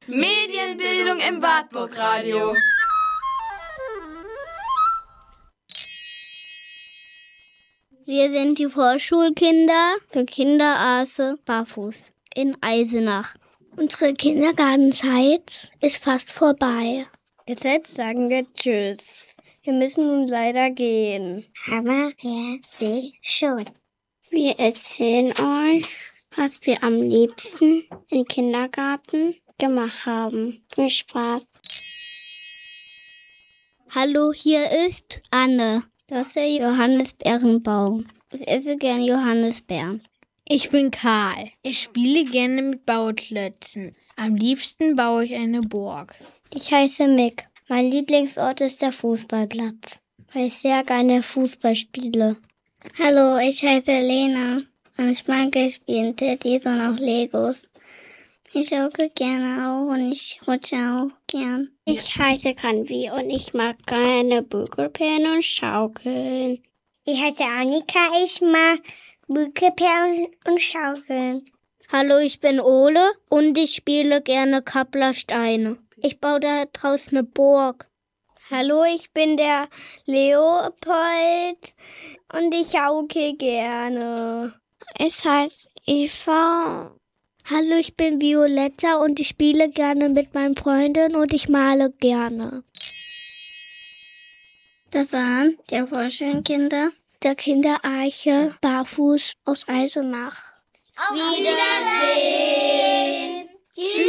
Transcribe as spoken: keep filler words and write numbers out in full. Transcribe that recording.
Medienbildung im Wartburg-Radio. Wir sind die Vorschulkinder der Kinderarse Barfuß in Eisenach. Unsere Kindergartenzeit ist fast vorbei. Deshalb sagen wir Tschüss. Wir müssen nun leider gehen. Aber wir sehen schon. Wir erzählen euch, was wir am liebsten im Kindergarten gemacht haben. Viel Spaß. Hallo, hier ist Anne. Das ist der Johannisbeerenbaum. Ich esse gern Johannisbeeren. Ich bin Karl. Ich spiele gerne mit Bauklötzen. Am liebsten baue ich eine Burg. Ich heiße Mick. Mein Lieblingsort ist der Fußballplatz, weil ich sehr gerne Fußball spiele. Hallo, ich heiße Lena und ich mag spielen Teddys und auch Legos. Ich schaukel gerne auch und ich rutsche auch gern. Ich heiße Kanvi und ich mag gerne Bügelperlen und Schaukeln. Ich heiße Annika, ich mag Bügelperlen und Schaukeln. Hallo, ich bin Ole und ich spiele gerne Kapplersteine. Ich baue da draußen eine Burg. Hallo, ich bin der Leopold und ich schaukel gerne. Es heißt Eva. Hallo, ich bin Violetta und ich spiele gerne mit meinen Freunden und ich male gerne. Das waren die Vorschulkinder der Kinderarche Barfuß aus Eisenach. Auf Wiedersehen! Tschüss!